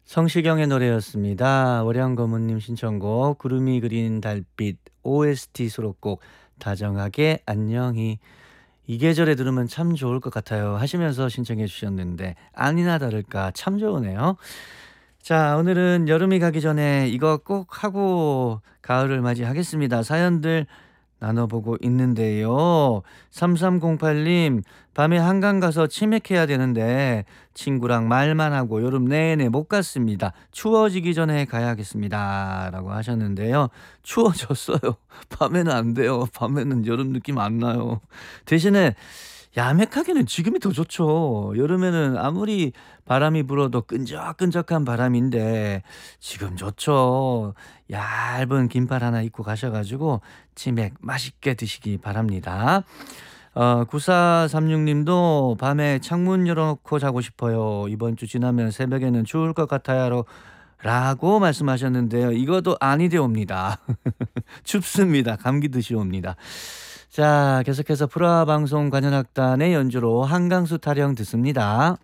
성시경의 노래였습니다. 월양거무님 신청곡 구름이 그린 달빛 OST 수록곡 다정하게 안녕히 이 계절에 들으면 참 좋을 것 같아요 하시면서 신청해 주셨는데 아니나 다를까 참 좋으네요. 자, 오늘은 여름이 가기 전에 이거 꼭 하고 가을을 맞이하겠습니다. 사연들 나눠보고 있는데요. 3308님, 밤에 한강 가서 치맥해야 되는데 친구랑 말만 하고 여름 내내 못 갔습니다. 추워지기 전에 가야겠습니다. 라고 하셨는데요. 추워졌어요. 밤에는 안 돼요. 밤에는 여름 느낌 안 나요. 대신에 야맥하기는 지금이 더 좋죠. 여름에는 아무리 바람이 불어도 끈적끈적한 바람인데 지금 좋죠. 얇은 긴팔 하나 입고 가셔 가지고 치맥 맛있게 드시기 바랍니다. 9436 님도 "밤에 창문 열어 놓고 자고 싶어요. 이번 주 지나면 새벽에는 추울 것 같아요." 라고 말씀하셨는데요. 이것도 아니되옵니다. 춥습니다. 감기 드시옵니다. 자, 계속해서 프라 방송 관현악단의 연주로 한강수 타령 듣습니다.